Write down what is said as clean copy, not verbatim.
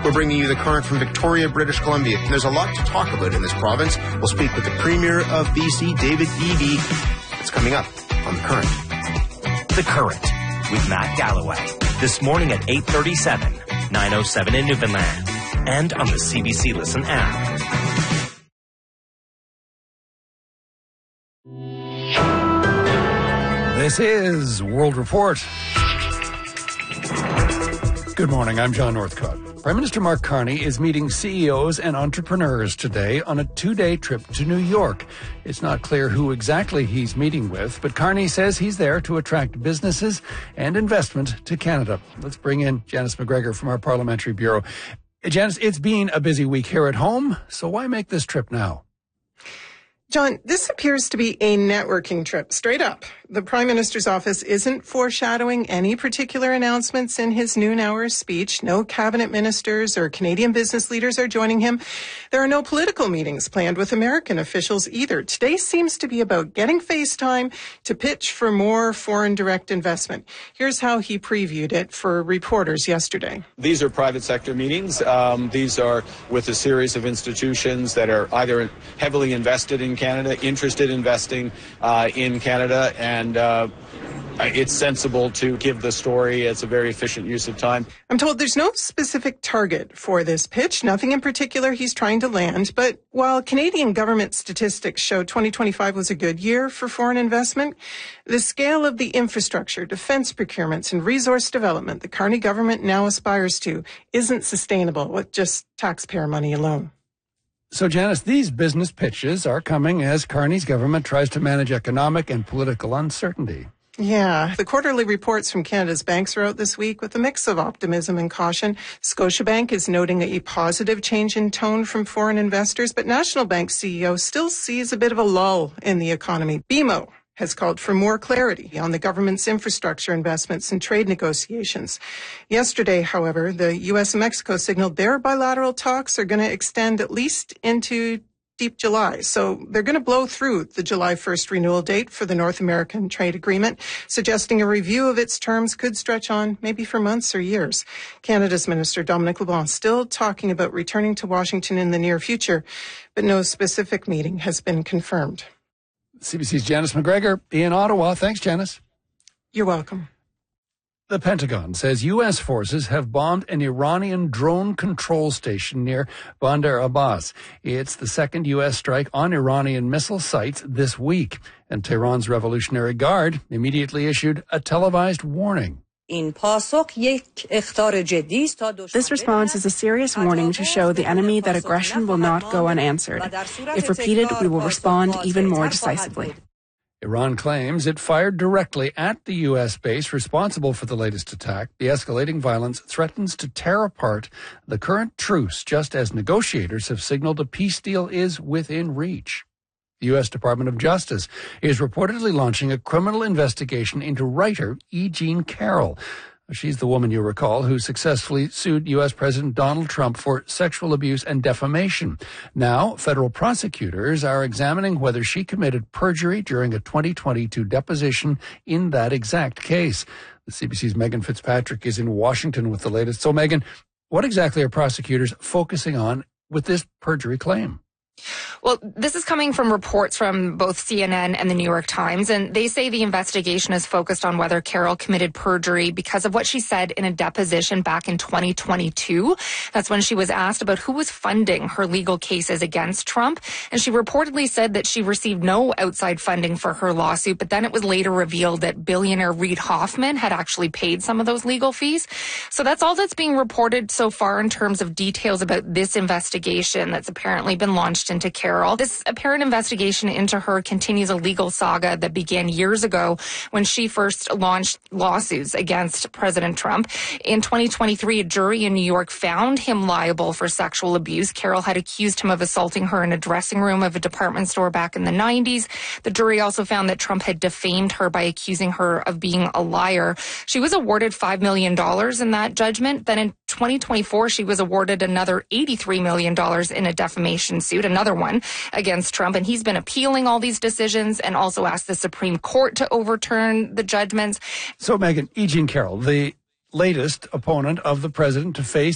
We're bringing you The Current from Victoria, British Columbia. There's a lot to talk about in this province. We'll speak with the Premier of BC, David Eby. It's coming up on The Current. The Current with Matt Galloway. This morning at 8:37, 9:07 in Newfoundland. And on the CBC Listen app. This is World Report. Good morning, I'm John Northcott. Prime Minister Mark Carney is meeting CEOs and entrepreneurs today on a 2-day trip to New York. It's not clear who exactly he's meeting with, but Carney says he's there to attract businesses and investment to Canada. Let's bring in Janice McGregor from our Parliamentary Bureau. Janice, it's been a busy week here at home, so why make this trip now? John, this appears to be a networking trip, straight up. The Prime Minister's office isn't foreshadowing any particular announcements in his noon hour speech. No cabinet ministers or Canadian business leaders are joining him. There are no political meetings planned with American officials either. Today seems to be about getting face time to pitch for more foreign direct investment. Here's how he previewed it for reporters yesterday. These are private sector meetings. These are with a series of institutions that are either heavily invested in Canada, interested in investing in Canada, and it's sensible to give the story. It's a very efficient use of time. I'm told there's no specific target for this pitch, nothing in particular he's trying to land. But while Canadian government statistics show 2025 was a good year for foreign investment, the scale of the infrastructure, defense procurements, and resource development the Carney government now aspires to isn't sustainable with just taxpayer money alone. So, Janice, these business pitches are coming as Carney's government tries to manage economic and political uncertainty. Yeah, the quarterly reports from Canada's banks are out this week with a mix of optimism and caution. Scotiabank is noting a positive change in tone from foreign investors, but National Bank CEO still sees a bit of a lull in the economy. BMO has called for more clarity on the government's infrastructure investments and trade negotiations. Yesterday, however, the U.S. and Mexico signaled their bilateral talks are going to extend at least into deep July. So they're going to blow through the July 1st renewal date for the North American Trade Agreement, suggesting a review of its terms could stretch on maybe for months or years. Canada's Minister Dominic LeBlanc still talking about returning to Washington in the near future, but no specific meeting has been confirmed. CBC's Janice McGregor in Ottawa. Thanks, Janice. You're welcome. The Pentagon says U.S. forces have bombed an Iranian drone control station near Bandar Abbas. It's the second U.S. strike on Iranian missile sites this week. And Tehran's Revolutionary Guard immediately issued a televised warning. This response is a serious warning to show the enemy that aggression will not go unanswered. If repeated, we will respond even more decisively. Iran claims it fired directly at the U.S. base responsible for the latest attack. The escalating violence threatens to tear apart the current truce, just as negotiators have signaled a peace deal is within reach. The U.S. Department of Justice is reportedly launching a criminal investigation into writer E. Jean Carroll. She's the woman, you recall, who successfully sued U.S. President Donald Trump for sexual abuse and defamation. Now, federal prosecutors are examining whether she committed perjury during a 2022 deposition in that exact case. The CBC's Megan Fitzpatrick is in Washington with the latest. So, Megan, what exactly are prosecutors focusing on with this perjury claim? Well, this is coming from reports from both CNN and the New York Times, and they say the investigation is focused on whether Carroll committed perjury because of what she said in a deposition back in 2022. That's when she was asked about who was funding her legal cases against Trump, and she reportedly said that she received no outside funding for her lawsuit, but then it was later revealed that billionaire Reid Hoffman had actually paid some of those legal fees. So that's all that's being reported so far in terms of details about this investigation that's apparently been launched into Carroll. This apparent investigation into her continues a legal saga that began years ago when she first launched lawsuits against President Trump. In 2023, a jury in New York found him liable for sexual abuse. Carroll had accused him of assaulting her in a dressing room of a department store back in the 90s. The jury also found that Trump had defamed her by accusing her of being a liar. She was awarded $5 million in that judgment. Then in 2024, she was awarded another $83 million in a defamation suit, another one against Trump. And he's been appealing all these decisions and also asked the Supreme Court to overturn the judgments. So, Megan, E. Jean Carroll, the latest opponent of the president to face